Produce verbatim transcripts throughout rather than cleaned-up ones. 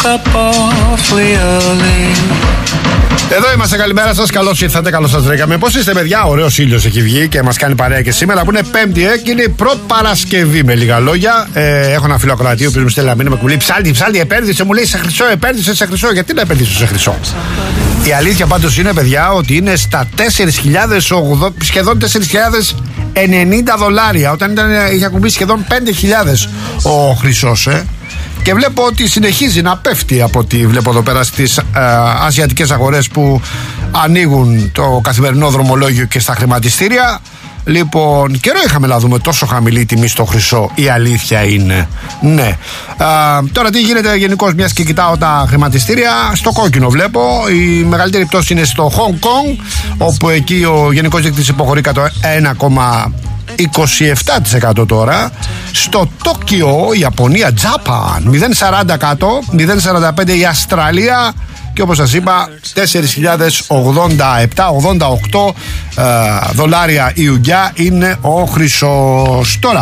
Εδώ είμαστε, καλημέρα σας, καλώς ήρθατε, καλώς σας βρήκαμε. Πώς είστε, παιδιά? Ωραίος ήλιος έχει βγει και μας κάνει παρέα και σήμερα που είναι Πέμπτη, ε, και είναι προπαρασκευή με λίγα λόγια. Ε, έχω ένα φιλοκρατή ο οποίος μου στέλνει ένα μήνυμα, μου λέει ψάλτη, ψάλτη, επένδυσε, μου λέει σε χρυσό, επένδυσε σε χρυσό. Γιατί να επενδύσω σε χρυσό? Η αλήθεια πάντως είναι, παιδιά, ότι είναι στα τέσσερις χιλιάδες, σχεδόν τέσσερις χιλιάδες ενενήντα δολάρια, όταν ήταν, είχε ακουμπήσει σχεδόν πέντε χιλιάδες ο χρυσός, ε. Και βλέπω ότι συνεχίζει να πέφτει από ό,τι βλέπω εδώ πέρα στις ε, ασιατικές αγορές που ανοίγουν το καθημερινό δρομολόγιο και στα χρηματιστήρια. Λοιπόν, καιρό είχαμε να δούμε τόσο χαμηλή τιμή στο χρυσό, η αλήθεια είναι. Ναι. Α, τώρα τι γίνεται γενικώς, μιας και κοιτάω τα χρηματιστήρια, στο κόκκινο βλέπω. Η μεγαλύτερη πτώση είναι στο Hong Kong, όπου εκεί ο γενικός δείκτης υποχωρεί κατά ένα κόμμα είκοσι επτά τοις εκατό τώρα. Στο Τόκιο, Ιαπωνία, Japan, μηδέν κόμμα σαράντα κάτω, μηδέν κόμμα σαράντα πέντε η Αυστραλία. Και όπως σας είπα, τέσσερις χιλιάδες ογδόντα επτά ογδόντα οκτώ ε, δολάρια η ουγγιά είναι ο χρυσός. Τώρα,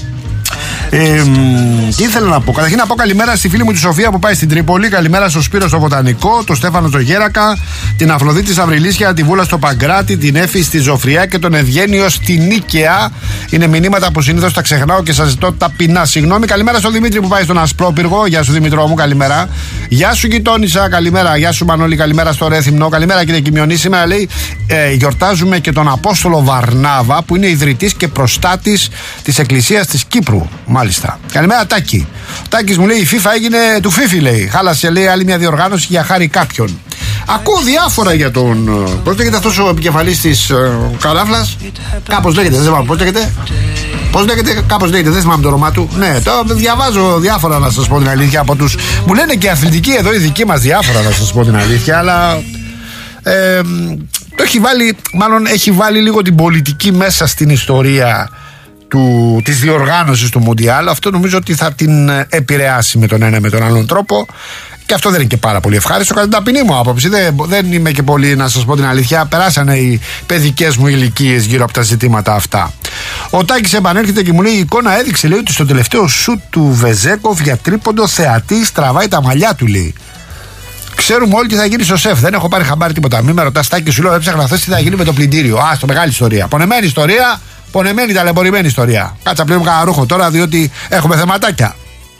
ε, τι ήθελα να πω? Καταρχήν να πω καλημέρα στη φίλη μου τη Σοφία που πάει στην Τρίπολη. Καλημέρα στο Σπύρο στο Βοτανικό, τον Στέφανο στο Γέρακα, την Αφροδίτη στα Βρυλίσια, τη Βούλα στο Παγκράτη, την Έφη στη Ζωφριά και τον Ευγένιο στη Νίκαια. Είναι μηνύματα που συνήθως τα ξεχνάω και σας ζητώ ταπεινά συγγνώμη. Καλημέρα στο Δημήτρη που πάει στον Ασπρόπυργο. Γεια σου Δημητρό μου, καλημέρα. Γεια σου Γειτόνισσα, καλημέρα. Γεια σου Μανώλη, καλημέρα στο Ρέθυμνο. Καλημέρα κύριε Κιμιονή. Σήμερα λέει ε, γιορτάζουμε και τον Απόστολο Βαρνάβα που είναι ιδρυτής και προστάτης της Εκκλησίας της Κύπρου. Μάλιστα. Καλημέρα Τάκη. Ο Τάκης μου λέει η FIFA έγινε του Φίφη, λέει. Χάλασε, λέει, άλλη μια διοργάνωση για χάρη κάποιον. Ακούω διάφορα για τον. Πώς λέγεται αυτός ο επικεφαλής της uh, Καράφλας? Κάπως λέγεται, δεν θυμάμαι πώς λέγεται. Πώς λέγεται, κάπως λέγεται, δεν θυμάμαι το όνομά του. Ναι, το διαβάζω διάφορα να σας πω την αλήθεια από τους. Μου λένε και αθλητικοί εδώ οι δικοί μας διάφορα να σας πω την αλήθεια, αλλά. Ε, το έχει βάλει, μάλλον έχει βάλει λίγο την πολιτική μέσα στην ιστορία του, της διοργάνωσης του Μουντιάλ. Αυτό νομίζω ότι θα την επηρεάσει με τον ένα με τον άλλον τρόπο. Και αυτό δεν είναι και πάρα πολύ ευχάριστο κατά την ταπεινή μου άποψη. Δεν, δεν είμαι και πολύ, να σας πω την αλήθεια. Περάσανε οι παιδικές μου ηλικίες γύρω από τα ζητήματα αυτά. Ο Τάκης επανέρχεται και μου λέει: η εικόνα έδειξε, λέει, ότι στο τελευταίο σουτ του Βεζέκοφ για τρίποντο θεατή στραβάει τα μαλλιά του, λέει. Ξέρουμε όλοι τι θα γίνει στο σεφ. Δεν έχω πάρει χαμπάρι τίποτα. Μην με ρωτάς, Τάκη, σου λέω: έψαχνα χθες τι θα γίνει με το πλυντήριο. Α, στο μεγάλη ιστορία. Πονεμένη ιστορία, πονεμένη ταλαιπωρημένη ιστορία. Κάτσα πλέον κανένα ρούχο τώρα, διότι έχουμε θεματάκια.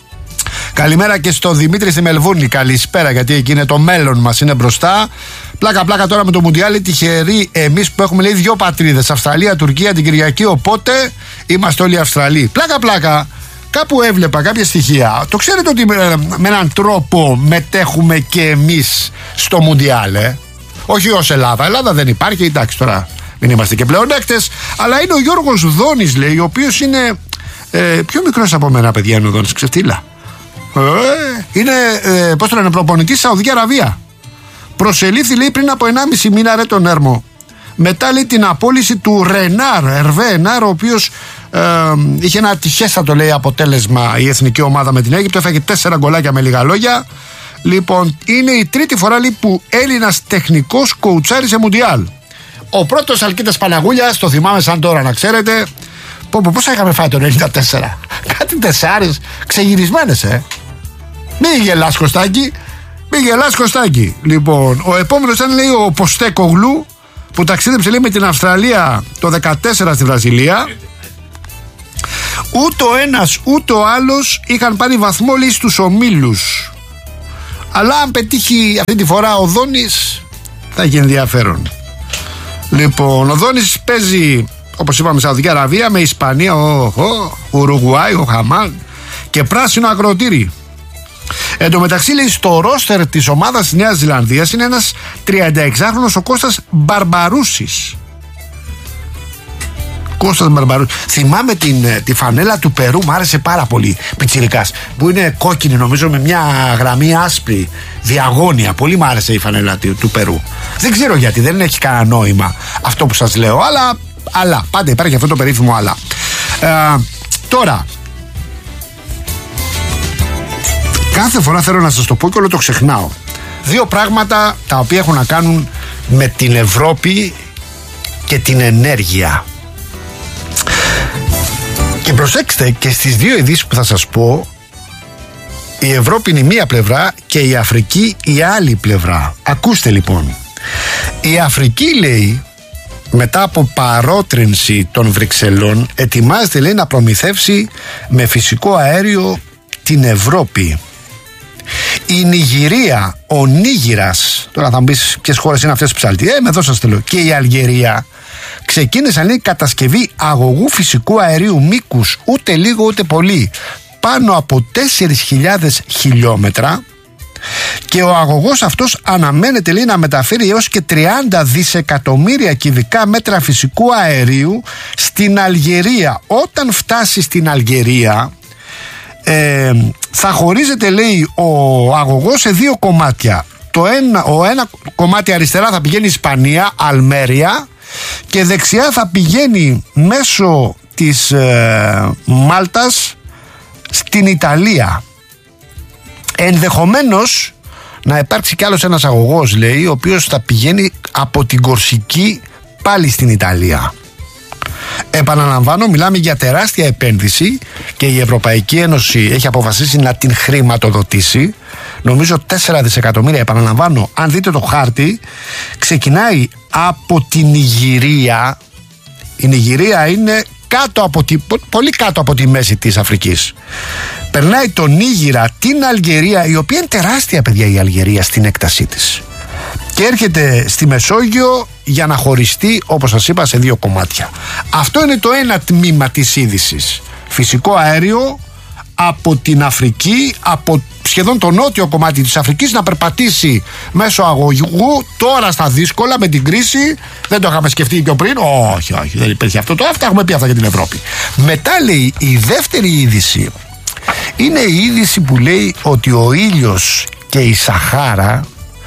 Καλημέρα και στο Δημήτρη στη Μελβούρνη. Καλησπέρα, γιατί εκεί είναι το μέλλον μας, είναι μπροστά. Πλάκα, πλάκα τώρα με το Μουντιάλ. Τυχεροί εμείς που έχουμε, λέει, δύο πατρίδες, Αυστραλία, Τουρκία την Κυριακή. Οπότε είμαστε όλοι Αυστραλοί. Πλάκα, πλάκα. Κάπου έβλεπα κάποια στοιχεία. Το ξέρετε ότι με, με έναν τρόπο μετέχουμε και εμείς στο Μουντιάλ, ε? Όχι ως Ελλάδα. Ελλάδα δεν υπάρχει, εντάξει τώρα. Μην είμαστε και πλεονέκτες. Αλλά είναι ο Γιώργος Δόνης, λέει, ο οποίος είναι ε, πιο μικρός από μένα, παιδιά, είναι ο Δόνης. Ξεφτύλα. Ε, είναι, ε, πώς το λένε, προπονητής Σαουδική Αραβία. Προσελήφθη, λέει, πριν από ενάμιση μήνα, ρε, τον Έρμο. Μετά, λέει, την απόλυση του Ρενάρ, Ερβέ Ενάρ, ο οποίος ε, είχε ένα ατυχέστατο, λέει, αποτέλεσμα η εθνική ομάδα με την Αίγυπτο. Έφαγε τέσσερα γκολάκια με λίγα λόγια. Λοιπόν, είναι η τρίτη φορά, λέει, που Έλληνας τεχνικός κοουτσάρει σε Μουντιάλ. Ο πρώτος Αλκίτας Παναγούλιας, το θυμάμαι σαν τώρα, να ξέρετε. Πω, πω, πόσα είχαμε φάει το ενενήντα τέσσερα. Κάτι τεσσάρες ξεγυρισμένες, ε. Μη γελάς, Κωστάκη. Μη γελάς, Κωστάκη. Λοιπόν, ο επόμενος ήταν, λέει, ο Ποστέκογλου, που ταξίδεψε, λέει, με την Αυστραλία το δεκατέσσερα στη Βραζιλία. Ούτε ο ένας ούτε ο άλλος είχαν πάρει βαθμό, λέει, στους ομίλους. Αλλά αν πετύχει αυτή τη φορά ο Δόνης, θα έχει ενδιαφέρον. Λοιπόν, ο Δόνης παίζει, όπως είπαμε, Σαουδική Αραβία με Ισπανία, ο, ο Ουρουγουάη, ο Χαμάν και πράσινο ακροτήρι. Εν τω μεταξύ, λέει, στο ρόστερ της ομάδας της Νέας Ζηλανδίας είναι ένας τριανταεξάχρονος ο Κώστας Μπαρμπαρούσης. Κώστας Μπαρμπαρούσης. Θυμάμαι την, τη φανέλα του Περού, μου άρεσε πάρα πολύ, πιτσιρικάς, που είναι κόκκινη, νομίζω, με μια γραμμή άσπρη, διαγώνια. Πολύ μου άρεσε η φανέλα του, του Περού. Δεν ξέρω γιατί, δεν έχει κανένα νόημα αυτό που σας λέω, αλλά, αλλά πάντα υπάρχει αυτό το περίφημο αλλά. Ε, τώρα, κάθε φορά θέλω να σας το πω και όλο το ξεχνάω. Δύο πράγματα τα οποία έχουν να κάνουν με την Ευρώπη και την ενέργεια. Και προσέξτε, και στις δύο ειδήσεις που θα σας πω Η Ευρώπη είναι η μία πλευρά και η Αφρική η άλλη πλευρά. Ακούστε λοιπόν. Η Αφρική, λέει, μετά από παρότρινση των Βρυξελών, ετοιμάζεται, λέει, να προμηθεύσει με φυσικό αέριο την Ευρώπη. Η Νιγηρία, ο Νίγηρας, τώρα θα μου πεις ποιες χώρες είναι αυτές ψάλτη, ε, με εδώ σας θέλω, και η Αλγερία ξεκίνησαν, λέει, κατασκευή αγωγού φυσικού αερίου μήκους ούτε λίγο ούτε πολύ πάνω από τέσσερις χιλιάδες χιλιόμετρα, και ο αγωγός αυτός αναμένεται, λέει, να μεταφέρει έως και τριάντα δισεκατομμύρια κυβικά μέτρα φυσικού αερίου στην Αλγερία. Όταν φτάσει στην Αλγερία, ε, θα χωρίζεται, λέει, ο αγωγός σε δύο κομμάτια. Το ένα, ο ένα κομμάτι αριστερά θα πηγαίνει Ισπανία, Αλμέρια, και δεξιά θα πηγαίνει μέσω της ε, Μάλτας στην Ιταλία. Ενδεχομένως να υπάρξει κι άλλος ένας αγωγός, λέει, ο οποίος θα πηγαίνει από την Κορσική πάλι στην Ιταλία. Επαναλαμβάνω, μιλάμε για τεράστια επένδυση και η Ευρωπαϊκή Ένωση έχει αποφασίσει να την χρηματοδοτήσει. Νομίζω τέσσερα δισεκατομμύρια, επαναλαμβάνω. Αν δείτε το χάρτη, ξεκινάει από την Νιγηρία. Η Νιγηρία είναι κάτω από τη, πολύ κάτω από τη μέση της Αφρικής. Περνάει τον Νίγηρα, την Αλγερία, η οποία είναι τεράστια, παιδιά, η Αλγερία στην έκτασή της, και έρχεται στη Μεσόγειο για να χωριστεί, όπως σας είπα, σε δύο κομμάτια. Αυτό είναι το ένα τμήμα της είδησης. Φυσικό αέριο από την Αφρική, από σχεδόν το νότιο κομμάτι της Αφρικής, να περπατήσει μέσω αγωγού. Τώρα στα δύσκολα με την κρίση, δεν το είχαμε σκεφτεί πιο πριν. Όχι, όχι, δεν υπήρχε αυτό. Τώρα αυτά έχουμε πει αυτά για την Ευρώπη. Μετά, λέει, η δεύτερη είδηση είναι η είδηση που λέει ότι ο ήλιος και η Σαχάρα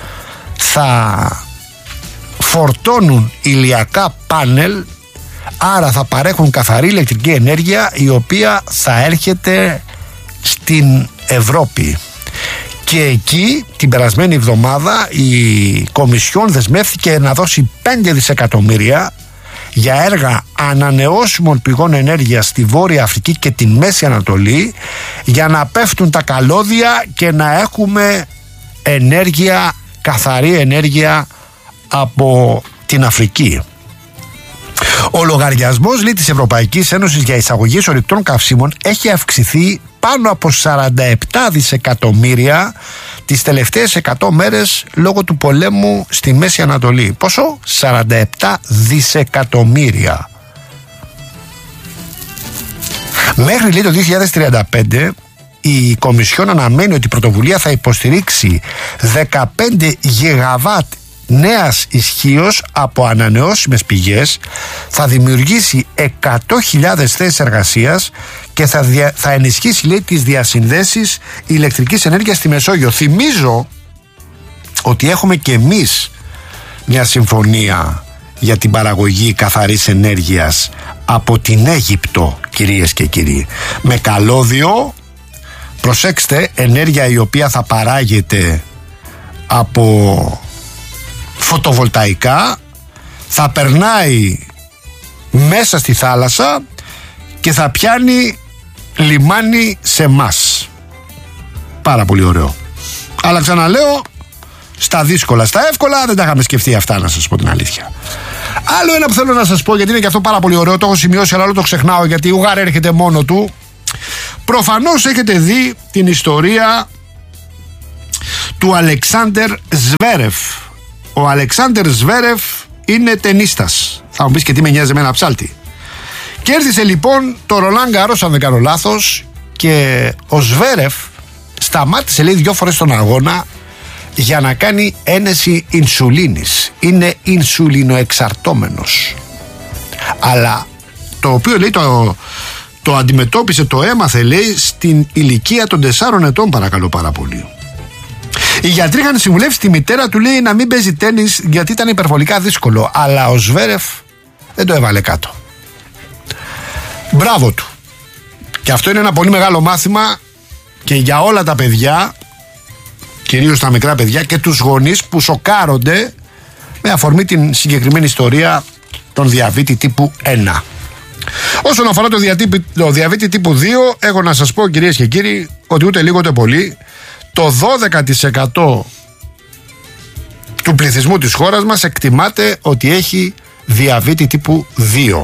θα φορτώνουν ηλιακά πάνελ, άρα θα παρέχουν καθαρή ηλεκτρική ενέργεια, η οποία θα έρχεται στην Ευρώπη. Και εκεί την περασμένη εβδομάδα η Κομισιόν δεσμεύτηκε να δώσει πέντε δισεκατομμύρια για έργα ανανεώσιμων πηγών ενέργειας στη Βόρεια Αφρική και τη Μέση Ανατολή, για να πέφτουν τα καλώδια και να έχουμε ενέργεια, καθαρή ενέργεια από την Αφρική. Ο λογαριασμός, λέει, της Ευρωπαϊκής Ένωσης για εισαγωγές ορυκτών καυσίμων έχει αυξηθεί πάνω από σαράντα επτά δισεκατομμύρια τις τελευταίες εκατό μέρες λόγω του πολέμου στη Μέση Ανατολή. Πόσο? σαράντα επτά δισεκατομμύρια. Μέχρι, λέει, το δύο χιλιάδες τριάντα πέντε η Κομισιόν αναμένει ότι η πρωτοβουλία θα υποστηρίξει δεκαπέντε γιγαβάτ νέας ισχύως από ανανεώσιμες πηγές, θα δημιουργήσει εκατό χιλιάδες θέσεις εργασίας και θα, δια, θα ενισχύσει, λέει, τις διασυνδέσεις ηλεκτρικής ενέργειας στη Μεσόγειο. Θυμίζω ότι έχουμε και εμείς μια συμφωνία για την παραγωγή καθαρής ενέργειας από την Αίγυπτο, κυρίες και κύριοι, με καλώδιο. Προσέξτε, ενέργεια η οποία θα παράγεται από φωτοβολταϊκά, θα περνάει μέσα στη θάλασσα και θα πιάνει λιμάνι σε μας. Πάρα πολύ ωραίο. Αλλά ξαναλέω, στα δύσκολα, στα εύκολα δεν τα είχαμε σκεφτεί αυτά, να σας πω την αλήθεια. Άλλο ένα που θέλω να σας πω, γιατί είναι και αυτό πάρα πολύ ωραίο, το έχω σημειώσει αλλά όλο το ξεχνάω, γιατί ο Γάρ έρχεται μόνο του. Προφανώς έχετε δει την ιστορία του Αλεξάντερ Ζβέρεφ. Ο Αλεξάντερ Ζβέρεφ είναι τενίστας. Θα μου πεις και τι με νοιάζει με ένα ψάλτη. Κέρδισε λοιπόν το Ρολάν Γκαρός, αν δεν κάνω λάθος, και ο Ζβέρεφ σταμάτησε, λέει, δυο φορές τον αγώνα για να κάνει ένεση ινσουλίνης. Είναι ινσουλινοεξαρτώμενος. Αλλά το οποίο, λέει, το, το αντιμετώπισε, το έμαθε, λέει, στην ηλικία των τεσσάρων ετών, παρακαλώ πάρα πολύ. Οι γιατροί είχαν συμβουλεύσει τη μητέρα του, λέει, να μην παίζει τένις γιατί ήταν υπερβολικά δύσκολο. Αλλά ο Ζβέρεφ δεν το έβαλε κάτω. Μπράβο του. Και αυτό είναι ένα πολύ μεγάλο μάθημα και για όλα τα παιδιά, κυρίως τα μικρά παιδιά, και τους γονείς που σοκάρονται με αφορμή την συγκεκριμένη ιστορία των διαβήτη τύπου ένα. Όσον αφορά το, διατύπη, το διαβήτη τύπου δύο, έχω να σας πω, κυρίες και κύριοι, ότι ούτε λίγο ούτε πολύ, το δώδεκα τοις εκατό του πληθυσμού της χώρας μας εκτιμάται ότι έχει διαβήτη τύπου δύο.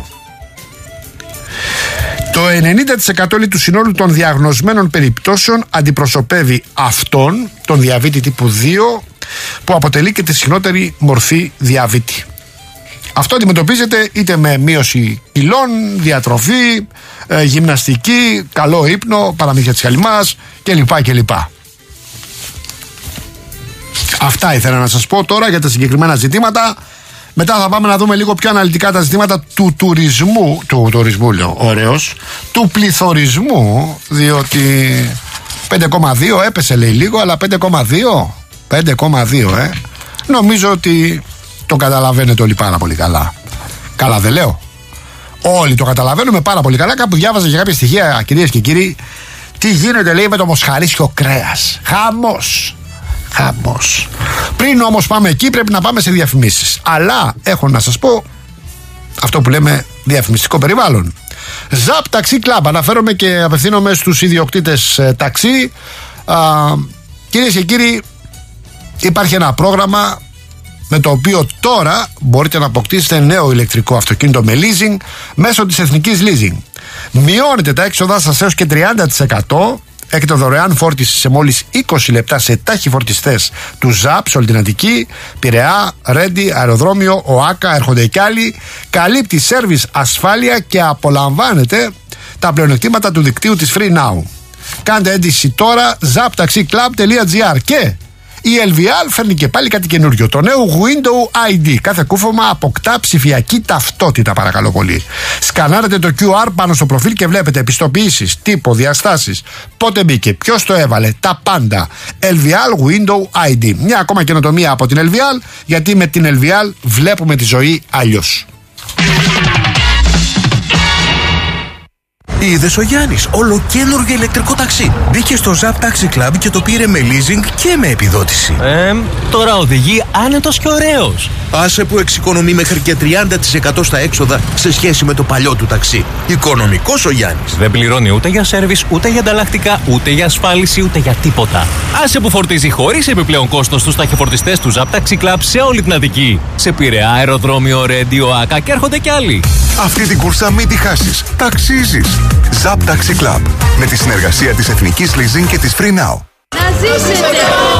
Το ενενήντα τοις εκατό του συνόλου των διαγνωσμένων περιπτώσεων αντιπροσωπεύει αυτόν, τον διαβήτη τύπου δύο, που αποτελεί και τη συχνότερη μορφή διαβήτη. Αυτό αντιμετωπίζεται είτε με μείωση κιλών, διατροφή, ε, γυμναστική, καλό ύπνο, παραμύθια της χαλιμάς κλπ. κλπ. Αυτά ήθελα να σας πω τώρα για τα συγκεκριμένα ζητήματα. Μετά θα πάμε να δούμε λίγο πιο αναλυτικά τα ζητήματα του τουρισμού, του τουρισμού λέω, ωραίος, του πληθωρισμού, διότι πέντε κόμμα δύο έπεσε λέει λίγο, αλλά πέντε κόμμα δύο, πέντε κόμμα δύο ε, νομίζω ότι το καταλαβαίνετε όλοι πάρα πολύ καλά. Καλά δεν λέω? Όλοι το καταλαβαίνουμε πάρα πολύ καλά. Κάπου διάβαζα για κάποια στοιχεία, κυρίες και κύριοι, τι γίνεται λέει με το μοσχαρίσιο κρέας. Χαμός. Χαμός. Πριν όμως πάμε εκεί πρέπει να πάμε σε διαφημίσεις. Αλλά έχω να σας πω αυτό που λέμε διαφημιστικό περιβάλλον. Ζαπ Ταξί Κλαμπ. Αναφέρομαι και απευθύνομαι στους ιδιοκτήτες ε, ταξί. Α, κυρίες και κύριοι, υπάρχει ένα πρόγραμμα με το οποίο τώρα μπορείτε να αποκτήσετε νέο ηλεκτρικό αυτοκίνητο με leasing μέσω της Εθνικής Leasing. Μειώνετε τα έξοδά σας έως και τριάντα τοις εκατό. Έχετε δωρεάν φόρτιση σε μόλις είκοσι λεπτά σε τάχυφορτιστές του ΖΑΠ σε όλη την Αττική, Πειραιά, Ρέντι, Αεροδρόμιο, ΟΑΚΑ, έρχονται κι άλλοι. Καλύπτει σέρβις, ασφάλεια και απολαμβάνετε τα πλεονεκτήματα του δικτύου της Free Now. Κάντε έντηση τώρα ζαπ ταξί κλαμπ τελεία τζι άρ και η ελ βι ελ φέρνει και πάλι κάτι καινούριο. Το νέο Window άι ντι. Κάθε κούφωμα αποκτά ψηφιακή ταυτότητα, παρακαλώ πολύ. Σκανάρετε το κιου αρ πάνω στο προφίλ και βλέπετε επιστοποιήσεις, τύπο, διαστάσεις, πότε μπήκε, ποιος το έβαλε, τα πάντα. ελ βι ελ Window άι ντι. Μια ακόμα καινοτομία από την ελ βι ελ, γιατί με την ελ βι ελ βλέπουμε τη ζωή αλλιώς. Είδες ο Γιάννης, ολοκαίνουργιο ηλεκτρικό ταξί. Μπήκε στο Zap Taxi Club και το πήρε με leasing και με επιδότηση. Ε, τώρα οδηγεί άνετος και ωραίος. Άσε που εξοικονομεί μέχρι και τριάντα τοις εκατό στα έξοδα σε σχέση με το παλιό του ταξί. Οικονομικός ο Γιάννης. Δεν πληρώνει ούτε για σέρβις, ούτε για ανταλλακτικά, ούτε για ασφάλιση, ούτε για τίποτα. Άσε που φορτίζει χωρίς επιπλέον κόστος στους ταχυφορτιστές του Zap Taxi Club σε όλη την Αττική. Σε Πειραιά, Αεροδρόμιο, Ρέντι, ΟΑΚΑ και έρχονται κι άλλοι. Αυτή την κούρσα μην τη χάσεις. Ταξίζεις. Zap Taxi Club. Με τη συνεργασία της Εθνικής Leasing και της Free Now. Να ζήσετε!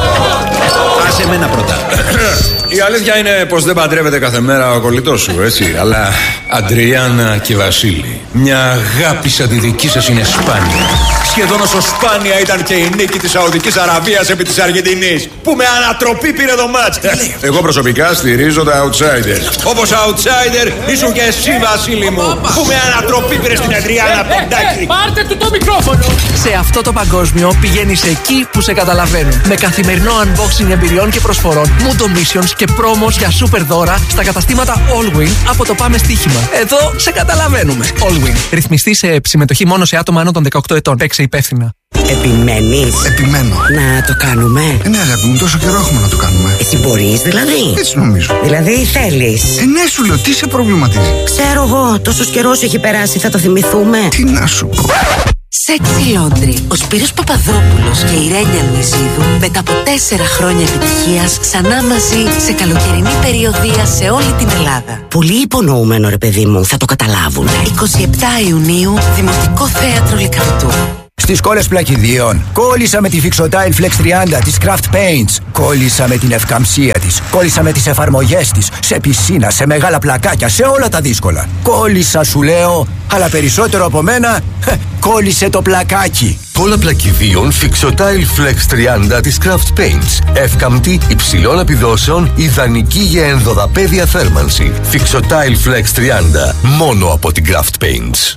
Άσε εμένα πρώτα. Η αλήθεια είναι πως δεν παντρεύεται κάθε μέρα ο κολλητός σου, έτσι. Αλλά Αντριάννα και Βασίλη, μια αγάπη σαν τη δική σας είναι σπάνια. Σχεδόν όσο σπάνια ήταν και η νίκη της Σαουδικής Αραβίας επί της Αργεντινής, που με ανατροπή πήρε το μάτς. Εγώ προσωπικά στηρίζω τα outsiders. Όπως outsider ήσουν και εσύ, Βασίλη μου, που με ανατροπή πήρε στην Αντριάννα Ποντάκη. Πάρτε του το μικρόφωνο! Σε αυτό το παγκόσμιο πηγαίνεις εκεί που σε καταλαβαίνουν. Με καθημερινό unboxing εμπειριών και προσφορών, Mundo Missions και πρόμος για super δώρα στα καταστήματα Allwin από το Πάμε Στοίχημα. Εδώ σε καταλαβαίνουμε. Allwin. Ρυθμιστή σε συμμετοχή μόνο σε άτομα άνω των δεκαοκτώ ετών. Παίξε υπεύθυνα. Επιμένεις? Επιμένω. Να το κάνουμε? Ε, ναι, αγάπη μου, τόσο καιρό έχουμε να το κάνουμε. Εσύ μπορείς δηλαδή? Έτσι νομίζω. Δηλαδή θέλεις? Ε, ναι, σου λέω, τι σε προβληματίζει? Ξέρω εγώ, τόσος καιρός έχει περάσει, θα το θυμηθούμε. Τι να σου πω. Sexy Laundry. Ο Σπύρος Παπαδόπουλος και η Ρένια Νιζίδου μετά από τέσσερα χρόνια επιτυχίας ξανά μαζί σε καλοκαιρινή περιοδεία σε όλη την Ελλάδα. Πολύ υπονοούμενο ρε παιδί μου, θα το καταλάβουνε. εικοστή εβδόμη Ιουνίου, Δημοτικό Θέατρο Λυκαβητού. Στις κόλλες πλακιδίων. Κόλλησα με τη Fixotile Flex τριάντα της Craft Paints. Κόλλησα με την ευκαμψία της. Κόλλησα με τις εφαρμογές της. Σε πισίνα, σε μεγάλα πλακάκια, σε όλα τα δύσκολα. Κόλλησα σου λέω, αλλά περισσότερο από μένα, κόλλησε το πλακάκι. Κόλλα πλακιδίων Fixotile Flex τριάντα της Craft Paints. Εύκαμπτη, υψηλών επιδόσεων, ιδανική για ενδοδαπέδια θέρμανση. Fixotile Flex τριάντα, μόνο από την Craft Paints.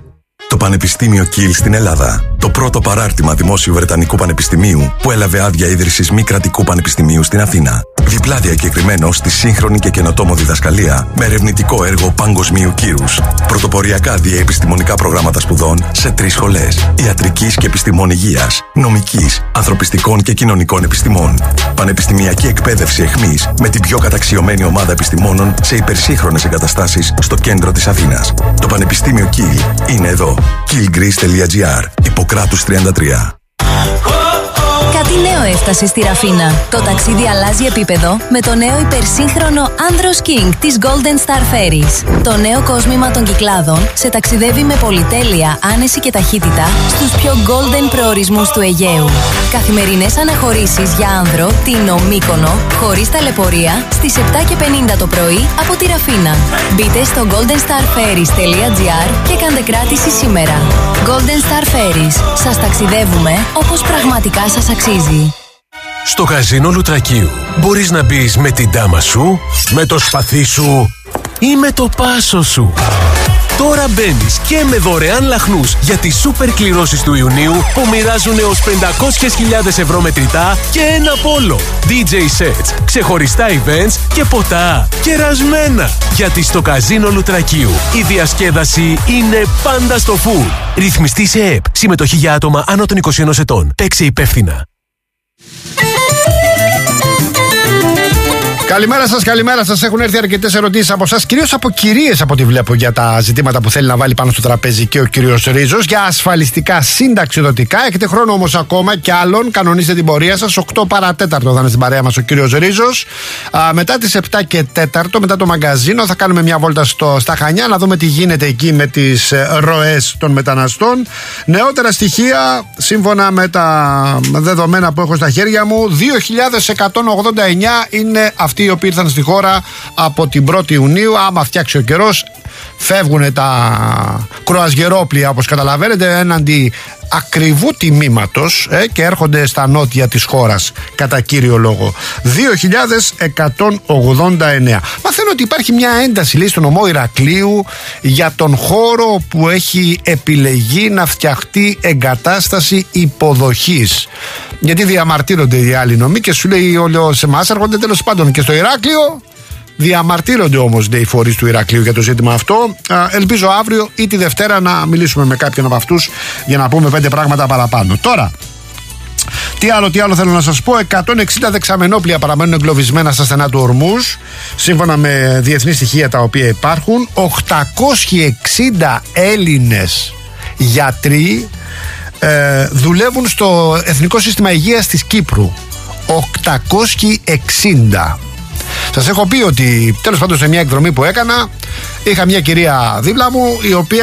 Το Πανεπιστήμιο Κιλ στην Ελλάδα. Το πρώτο παράρτημα δημόσιου Βρετανικού Πανεπιστημίου που έλαβε άδεια ίδρυσης μη κρατικού πανεπιστημίου στην Αθήνα. Διπλά διακεκριμένο στη σύγχρονη και καινοτόμο διδασκαλία με ερευνητικό έργο παγκοσμίου κύρους. Πρωτοποριακά διαεπιστημονικά προγράμματα σπουδών σε τρεις σχολές: ιατρικής και επιστημών υγείας, νομικής, ανθρωπιστικών και κοινωνικών επιστημών. Πανεπιστημιακή εκπαίδευση εχμής με την πιο καταξιωμένη ομάδα επιστημόνων σε υπερσύγχρονες εγκαταστάσεις στο κέντρο της Αθήνας. Το Πανεπιστήμιο Κιλ είναι εδώ. κιλ-greece τελεία τζι άρ, Ιπποκράτους τριάντα τρία. Κάτι νέο έφτασε στη Ραφίνα. Το ταξίδι αλλάζει επίπεδο με το νέο υπερσύγχρονο Andros King της Golden Star Ferries. Το νέο κόσμημα των Κυκλάδων σε ταξιδεύει με πολυτέλεια, άνεση και ταχύτητα στους πιο golden προορισμούς του Αιγαίου. Καθημερινές αναχωρήσεις για άνδρο, Τίνο, Μύκονο, χωρίς ταλαιπωρία, στις επτά και πενήντα το πρωί από τη Ραφίνα. Μπείτε στο golden star ferries τελεία τζι άρ και κάντε κράτηση σήμερα. Golden Star Ferries. Σας ταξιδεύουμε όπως πραγματικά σας αξίζει. Στο καζίνο Λουτρακίου μπορείς να μπεις με την ντάμα σου, με το σπαθί σου ή με το πάσο σου. Τώρα μπαίνεις και με δωρεάν λαχνούς για τις σούπερ κληρώσεις του Ιουνίου που μοιράζουν έως πεντακόσιες χιλιάδες ευρώ μετρητά και ένα πόλο, ντι τζέι sets, ξεχωριστά events και ποτά κερασμένα. Γιατί στο καζίνο Λουτρακίου η διασκέδαση είναι πάντα στο full. Ρυθμιστή σε ΕΕΠ. Συμμετοχή για άτομα άνω των είκοσι ενός ετών. Παίξε υπεύθυνα. Καλημέρα σας, καλημέρα σας. Έχουν έρθει αρκετές ερωτήσεις από εσάς, κυρίως από κυρίες από ό,τι βλέπω, για τα ζητήματα που θέλει να βάλει πάνω στο τραπέζι και ο κύριος Ρίζος, για ασφαλιστικά συνταξιδοτικά. Έχετε χρόνο όμως ακόμα κι άλλον. Κανονίστε την πορεία σας. οκτώ παρά τέταρτο θα είναι στην παρέα μας ο κύριος Ρίζος. Α, μετά τις επτά και τέταρτο, μετά το μαγκαζίνο, θα κάνουμε μια βόλτα στο, στα Χανιά να δούμε τι γίνεται εκεί με τις ε, ροές των μεταναστών. Νεότερα στοιχεία, σύμφωνα με τα δεδομένα που έχω στα χέρια μου, δύο χιλιάδες εκατόν ογδόντα εννιά είναι αυτοί οι οποίοι ήρθαν στη χώρα από την πρώτη Ιουνίου. Άμα φτιάξει ο καιρός, φεύγουν τα κρουαζιερόπλια, όπως καταλαβαίνετε, έναντι ακριβού τιμήματος ε, και έρχονται στα νότια της χώρας κατά κύριο λόγο. δύο χιλιάδες εκατόν ογδόντα εννιά. Μαθαίνω ότι υπάρχει μια ένταση, λέει, στον νομό Ηρακλείου για τον χώρο που έχει επιλεγεί να φτιαχτεί εγκατάσταση υποδοχής. Γιατί διαμαρτύρονται οι άλλοι νομοί και σου λέει όλοι σε εμάς έρχονται, τέλος πάντων και στο Ηράκλειο. Διαμαρτύρονται όμως, λέει, οι φορείς του Ηρακλείου για το ζήτημα αυτό. Α, ελπίζω αύριο ή τη Δευτέρα να μιλήσουμε με κάποιον από αυτούς για να πούμε πέντε πράγματα παραπάνω. Τώρα, τι άλλο, τι άλλο θέλω να σας πω. εκατόν εξήντα δεξαμενόπλια παραμένουν εγκλωβισμένα στα στενά του Ορμούζ, σύμφωνα με διεθνή στοιχεία τα οποία υπάρχουν. οκτακόσιοι εξήντα Έλληνες γιατροί ε, δουλεύουν στο Εθνικό Σύστημα Υγείας της Κύπρου. οκτακόσιοι εξήντα. Σας έχω πει ότι τέλος πάντων σε μια εκδρομή που έκανα είχα μια κυρία δίπλα μου η οποία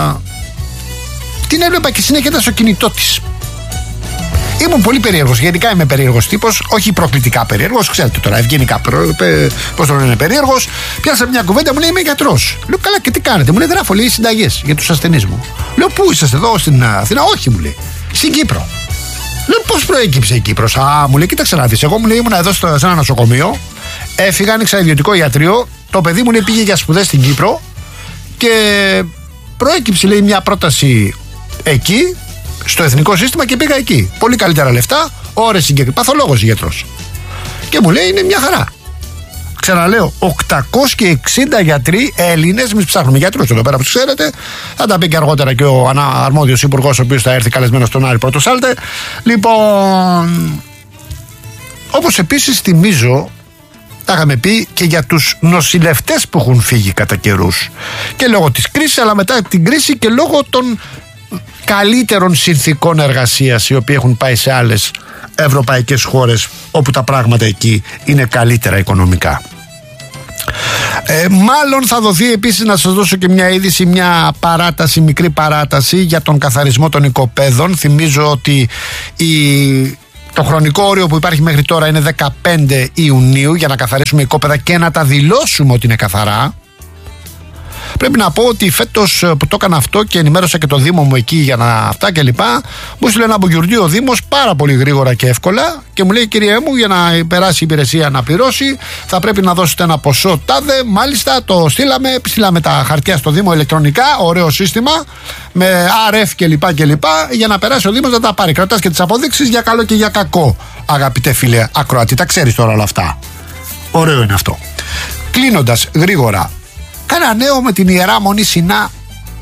την έβλεπα και συνέχεια ήταν στο κινητό της. Ήμουν πολύ περίεργος, γενικά είμαι περίεργος τύπος, όχι προκλητικά περίεργος, ξέρετε τώρα, ευγενικά πώς το λένε περίεργος. Πιάσα μια κουβέντα, μου λέει είμαι γιατρός. Λέω καλά, και τι κάνετε? Μου λέει γράφω, λέει, συνταγές για τους ασθενείς μου. Λέω πού είσαστε, εδώ στην Αθήνα? Όχι, μου λέει, στην Κύπρο. Λέω πώς προέκυψε η Κύπρος? Α, μου λέει, κοίταξε να δεις, εγώ, μου λέει, ήμουν εδώ στο, σε ένα νοσοκομείο. Έφυγα, άνοιξα ιδιωτικό ιατρείο. Το παιδί μου, λέει, πήγε για σπουδές στην Κύπρο και προέκυψε, λέει, μια πρόταση εκεί, στο εθνικό σύστημα και πήγα εκεί. Πολύ καλύτερα λεφτά, ώρες συγκεκριμένες. Παθολόγος γιατρός. Και μου λέει είναι μια χαρά. Ξαναλέω, οκτακόσιοι εξήντα γιατροί Έλληνες. Εμείς ψάχνουμε γιατρούς εδώ πέρα, που ξέρετε. Θα τα πει και αργότερα και ο αρμόδιος υπουργός, ο οποίος θα έρθει καλεσμένος στον Άρη Πρωτοσάλτε. Λοιπόν, όπως επίσης θυμίζω, τα είχαμε πει και για τους νοσηλευτές που έχουν φύγει κατά καιρούς. Και λόγω της κρίσης, αλλά μετά την κρίση και λόγω των καλύτερων συνθήκων εργασίας, οι οποίοι έχουν πάει σε άλλες ευρωπαϊκές χώρες όπου τα πράγματα εκεί είναι καλύτερα οικονομικά. Ε, μάλλον θα δοθεί επίσης, να σας δώσω και μια είδηση, μια παράταση, μικρή παράταση για τον καθαρισμό των οικοπαίδων. Θυμίζω ότι η... το χρονικό όριο που υπάρχει μέχρι τώρα είναι δεκαπέντε Ιουνίου για να καθαρίσουμε οικόπεδα και να τα δηλώσουμε ότι είναι καθαρά. Πρέπει να πω ότι φέτος που το έκανα αυτό και ενημέρωσα και το Δήμο μου εκεί για να αυτά και λοιπά, μου στείλε ένα μπουγκιουρντί ο Δήμος πάρα πολύ γρήγορα και εύκολα και μου λέει: κύριε μου, για να περάσει η υπηρεσία να πληρώσει, θα πρέπει να δώσετε ένα ποσό τάδε. Μάλιστα, το στείλαμε, στείλαμε τα χαρτιά στο Δήμο ηλεκτρονικά, ωραίο σύστημα, με αρ εφ και λοιπά και λοιπά, για να περάσει ο Δήμος να τα πάρει. Κρατάς και τις αποδείξεις για καλό και για κακό, αγαπητέ φίλε ακροατή, τα ξέρεις τώρα όλα αυτά. Ωραίο είναι αυτό. Κλείνοντας γρήγορα, κάνα νέο με την Ιερά Μονή Σινά.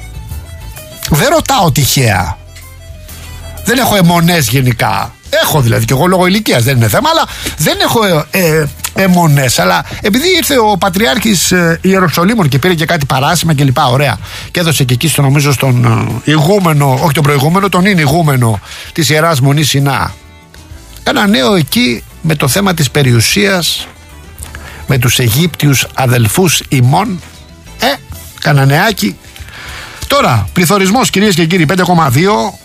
Δεν ρωτάω τυχαία. Δεν έχω αιμονές γενικά. Έχω δηλαδή και εγώ λόγω ηλικίας, δεν είναι θέμα, αλλά δεν έχω ε, ε, αιμονές. Αλλά επειδή ήρθε ο Πατριάρχης ε, Ιεροσολύμων και πήρε και κάτι παράσημα και λοιπά, ωραία, και έδωσε και εκεί στο, νομίζω στον ε, ηγούμενο, όχι τον προηγούμενο, τον είναι ηγούμενο της Ιεράς Μονής Σινά. Κάνα νέο εκεί με το θέμα της περιουσίας, με τους Αιγύπτιους αδελφούς ημών. Ε, κάνα νεάκι. Τώρα, πληθωρισμός, κυρίες και κύριοι, πέντε κόμμα δύο.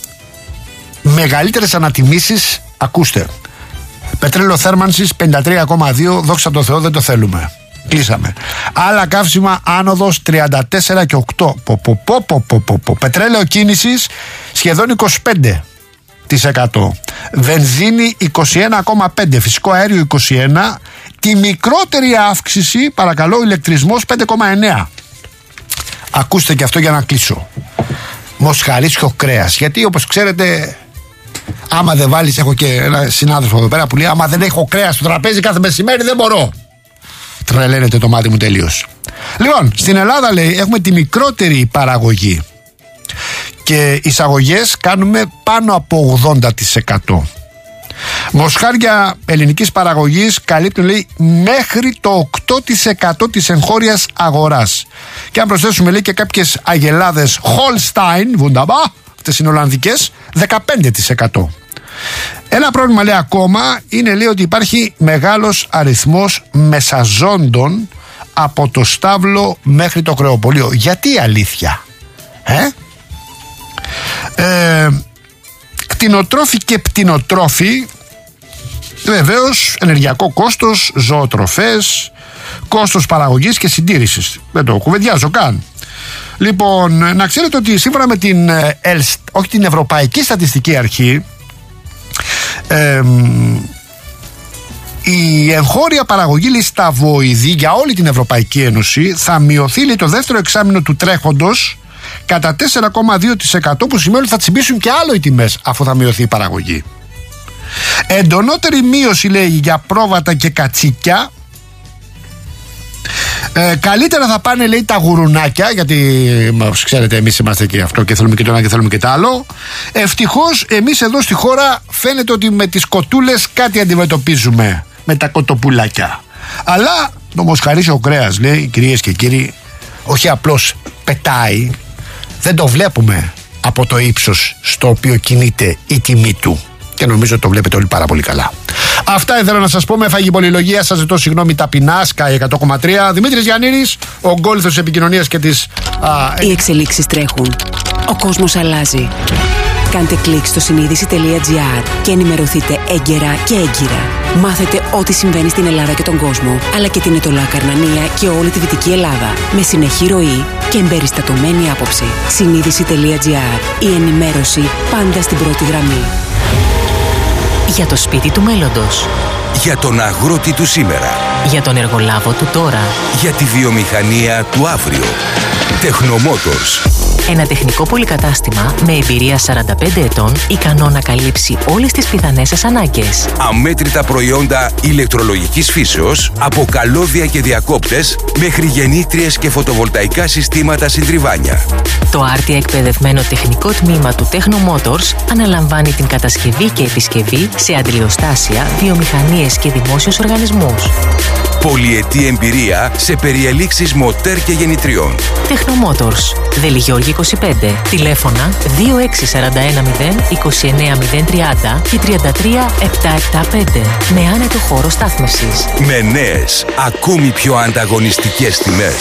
Μεγαλύτερες ανατιμήσεις, ακούστε. Πετρέλαιο θέρμανσης πενήντα τρία κόμμα δύο. Δόξα τω Θεώ, δεν το θέλουμε. Κλείσαμε. Άλλα καύσιμα άνοδος τριάντα τέσσερα και οκτώ. Πο, πο, πο, πο, πο, πο, πο. Πετρέλαιο κίνησης σχεδόν είκοσι πέντε τοις εκατό. Βενζίνη είκοσι ένα κόμμα πέντε. Φυσικό αέριο είκοσι ένα. Τη μικρότερη αύξηση, παρακαλώ, ηλεκτρισμός πέντε κόμμα εννέα. Ακούστε και αυτό για να κλείσω. Μοσχαρίσιο κρέας. Γιατί όπως ξέρετε, άμα δεν βάλεις, έχω και ένα συνάδελφο εδώ πέρα που λέει: άμα δεν έχω κρέας στο τραπέζι κάθε μεσημέρι δεν μπορώ. Τρελαίνεται το μάτι μου τελείως. Λοιπόν, στην Ελλάδα, λέει, έχουμε τη μικρότερη παραγωγή και εισαγωγές κάνουμε πάνω από ογδόντα τοις εκατό. Μοσχάρια ελληνικής παραγωγής καλύπτουν, λέει, μέχρι το οκτώ τοις εκατό της εγχώριας αγοράς. Και αν προσθέσουμε, λέει, και κάποιες αγελάδες Holstein, wunderbar, αυτές είναι ολλανδικές, δεκαπέντε τοις εκατό. Ένα πρόβλημα, λέει, ακόμα είναι, λέει, ότι υπάρχει μεγάλος αριθμός μεσαζόντων από το στάβλο μέχρι το κρεοπωλείο. Γιατί αλήθεια, ε? ε κτηνοτρόφοι και πτηνοτρόφοι, βεβαίως ενεργειακό κόστος, ζωοτροφές, κόστος παραγωγής και συντήρησης. Δεν το κουβεντιάζω καν. Λοιπόν, να ξέρετε ότι σύμφωνα με την, ΕΛΣ, όχι την Ευρωπαϊκή Στατιστική Αρχή, ε, η εγχώρια παραγωγή, λέει, στα βοηδή για όλη την Ευρωπαϊκή Ένωση θα μειωθεί, λέει, το δεύτερο εξάμηνο του τρέχοντος κατά τέσσερα κόμμα δύο τοις εκατό, που σημαίνει ότι θα τσιμπήσουν και άλλο οι τιμές αφού θα μειωθεί η παραγωγή. Εντονότερη μείωση, λέει, για πρόβατα και κατσίκια. Ε, καλύτερα θα πάνε, λέει, τα γουρουνάκια, γιατί ξέρετε εμείς είμαστε και αυτό και θέλουμε και το ένα και θέλουμε και το άλλο. Ευτυχώς εμείς εδώ στη χώρα φαίνεται ότι με τις κοτούλες κάτι αντιμετωπίζουμε, με τα κοτοπουλάκια. Αλλά το μοσχαρίσιο κρέας, λέει, κυρίες και κύριοι, όχι απλώς πετάει, δεν το βλέπουμε από το ύψος στο οποίο κινείται η τιμή του. Και νομίζω ότι το βλέπετε όλοι πάρα πολύ καλά. Αυτά ήθελα να σας πω με φαγιπολιολογία. Σας ζητώ συγγνώμη ταπεινά. Sky εκατό κόμμα τρία. Δημήτρης Γιαννίνης, ο γκόλιθος της επικοινωνίας και της... Α, οι εξελίξεις τρέχουν. Ο κόσμος αλλάζει. Κάντε κλικ στο συνείδηση τελεία τζι άρ και ενημερωθείτε έγκαιρα και έγκυρα. Μάθετε ό,τι συμβαίνει στην Ελλάδα και τον κόσμο, αλλά και την Ετωλά Καρνανία και όλη τη Δυτική Ελλάδα. Με συνεχή ροή και εμπεριστατωμένη άποψη. συνείδηση τελεία τζι άρ. Η ενημέρωση πάντα στην πρώτη γραμμή. Για το σπίτι του μέλλοντος. Για τον αγρότη του σήμερα. Για τον εργολάβο του τώρα. Για τη βιομηχανία του αύριο. Technomotors. Ένα τεχνικό πολυκατάστημα με εμπειρία σαράντα πέντε ετών, ικανό να καλύψει όλες τις πιθανές σας ανάγκες. Αμέτρητα προϊόντα ηλεκτρολογικής φύσεως, από καλώδια και διακόπτες, μέχρι γεννήτριες και φωτοβολταϊκά συστήματα συντριβάνια. Το άρτια εκπαιδευμένο τεχνικό τμήμα του Technomotors αναλαμβάνει την κατασκευή και επισκευή σε αντλιοστάσια, βιομηχανίες και δημόσιους οργανισμούς. Πολυετή εμπειρία σε περιελήξεις μοτέρ και γεννητριών. Technomotors. Δελιγιώργη είκοσι πέντε. Τηλέφωνα δύο έξι τέσσερα ένα μηδέν είκοσι εννέα μηδέν τριάντα και τριάντα τρία επτακόσια εβδομήντα πέντε. Με άνετο χώρο στάθμευσης. Με νέες, ακόμη πιο ανταγωνιστικές τιμές.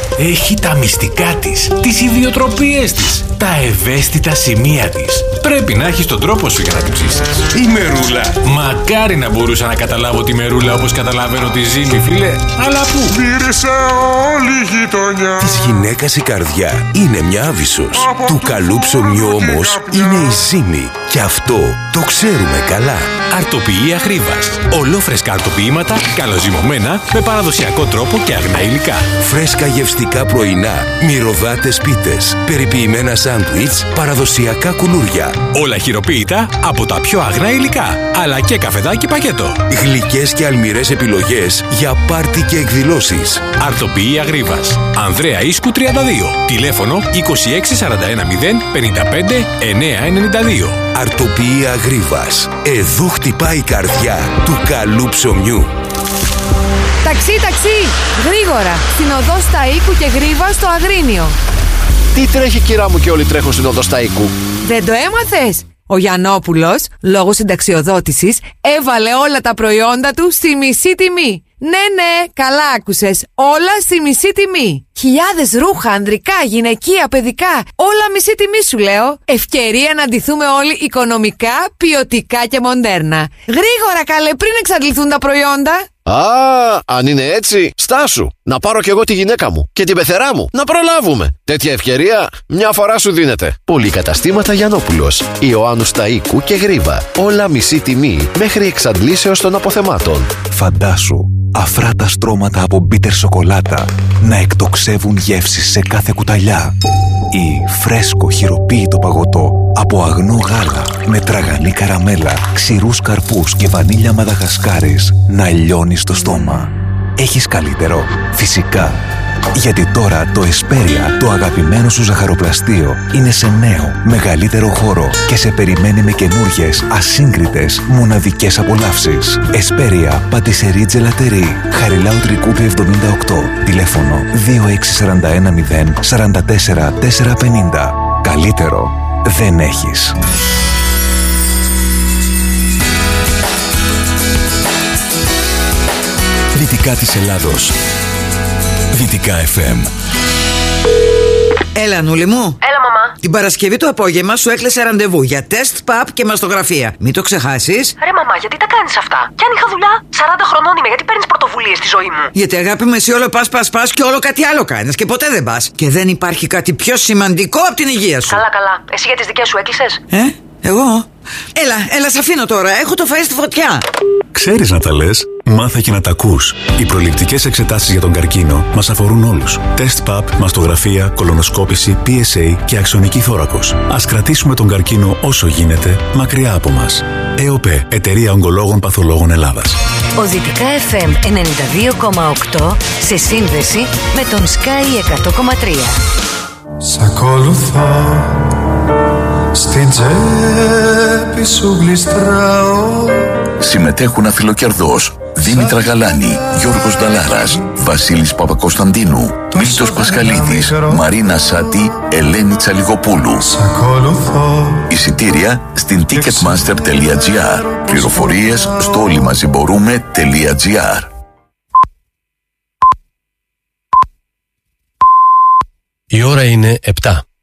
Έχει τα μυστικά της, τις ιδιοτροπίες της, τα ευαίσθητα σημεία της. Πρέπει να έχεις τον τρόπο σου για να την ψήσεις. Η μερούλα. Μακάρι να μπορούσα να καταλάβω τη μερούλα όπως καταλαβαίνω τη ζύμη, φίλε. Αλλά πού? Μύρισε όλη η γειτονιά. Της γυναίκας η καρδιά είναι μια άβυσσος. Του καλού ψωμιού όμως είναι η ζύμη. Και αυτό το ξέρουμε καλά. Αρτοποιεί Αγρίβας. Ολόφρεσκα αρτοποιήματα, καλοζυμωμένα, με παραδοσιακό τρόπο και αγνά υλικά. Φρέσκα γευστικά πρωινά, μυρωδάτες πίτες, περιποιημένα σάντουιτς, παραδοσιακά κουλούρια. Όλα χειροποίητα από τα πιο αγνά υλικά, αλλά και καφεδάκι πακέτο. Γλυκές και αλμυρές επιλογές για πάρτι και εκδηλώσεις. Αρτοποιεί Αγρίβας. Ανδρέα Ίσκου τριάντα δύο. Τηλέφωνο είκοσι έξι σαράντα ένα μηδέν πενήντα πέντε εννιακόσια ενενήντα δύο. Αρτοποιεί Αγρίβας. Εδώ χτυπάει η καρδιά του καλού ψωμιού. Ταξί, ταξί! Γρήγορα! Στην οδό Σταΐκου και Γρίβα στο Αγρίνιο. Τι τρέχει, κυρά μου, και όλοι τρέχουν στην οδό Σταΐκου? Δεν το έμαθες? Ο Γιαννόπουλος, λόγω συνταξιοδότησης, έβαλε όλα τα προϊόντα του στη μισή τιμή. Ναι, ναι, καλά άκουσες. Όλα στη μισή τιμή. Χιλιάδες ρούχα, ανδρικά, γυναικεία, παιδικά. Όλα μισή τιμή σου λέω. Ευκαιρία να ντυθούμε όλοι οικονομικά, ποιοτικά και μοντέρνα. Γρήγορα καλέ, πριν εξαντληθούν τα προϊόντα. Α, αν είναι έτσι, στάσου. Να πάρω κι εγώ τη γυναίκα μου και την πεθερά μου. Να προλάβουμε. Τέτοια ευκαιρία μια φορά σου δίνεται. Πολυκαταστήματα Γιαννόπουλος, Ιωάννου Σταΐκου και Γρίβα. Όλα μισή τιμή μέχρι εξαντλήσεως των αποθεμάτων. Φαντάσου αφράτα στρώματα από μπίτερ σοκολάτα να εκτοξεύουν γεύσεις σε κάθε κουταλιά, ή φρέσκο χειροποίητο παγωτό από αγνό γάλα με τραγανή καραμέλα, ξηρούς καρπούς και βανίλια μαδαγασκάρης να λιώνει στο στόμα. Έχεις καλύτερο? Φυσικά. Γιατί τώρα το Εσπέρια, το αγαπημένο σου ζαχαροπλαστείο, είναι σε νέο, μεγαλύτερο χώρο και σε περιμένει με καινούργιες, ασύγκριτες, μοναδικές απολαύσεις. Εσπέρια Πατισερί Τζελατερί, Χαριλάου Τρικούπη εβδομήντα οκτώ. Τηλέφωνο δύο έξι σαράντα ένα μηδέν σαράντα τέσσερα τετρακόσια πενήντα. Καλύτερο δεν έχεις. Δυτικά της Ελλάδος. Δυτικά εφ εμ. Έλα, Νούλη μου. Έλα, μαμά. Την Παρασκευή το απόγευμα σου έκλεισε ραντεβού για τεστ, παπ και μαστογραφία. Μην το ξεχάσεις. Ρε, μαμά, γιατί τα κάνεις αυτά? Κι αν είχα δουλειά, σαράντα χρονών είμαι, γιατί παίρνεις πρωτοβουλίες στη ζωή μου? Γιατί, αγάπη μου, εσύ όλο πας, πας, πας και όλο κάτι άλλο κάνεις και ποτέ δεν πας. Και δεν υπάρχει κάτι πιο σημαντικό από την υγεία σου. Καλά, καλά. Εσύ για τις δικές σου έκλεισες? Ε, εγώ. Έλα, έλα, σ' αφήνω τώρα. Έχω το φαΐ στη φωτιά. Ξέρεις να τα λες, μάθε και να τα ακούς. Οι προληπτικές εξετάσεις για τον καρκίνο μας αφορούν όλους. Τεστ παπ, μαστογραφία, κολονοσκόπηση, πι ες έι και αξονική θώρακος. Ας κρατήσουμε τον καρκίνο όσο γίνεται μακριά από μας. ΕΟΠΕ, Εταιρεία Ογκολόγων Παθολόγων Ελλάδας. Ο Δυτικά εφ εμ ενενήντα δύο κόμμα οκτώ σε σύνδεση με τον Sky εκατό κόμμα τρία. Σ' ακολουθώ, στην τσέπη σου γλιστράω. Συμμετέχουν Αφιλοκερδός, Δήμητρα Γαλάνη, Γιώργος Νταλάρας, Βασίλης Παπακοσταντίνου, Μίλτος Πασχαλίδης, Μαρίνα Σάτη, Ελένη Τσαλιγοπούλου. Εισιτήρια στην ticketmaster τελεία τζι άρ. Πληροφορίες στο όλοιμαζιμπορούμε τελεία τζι άρ. Η ώρα είναι επτά.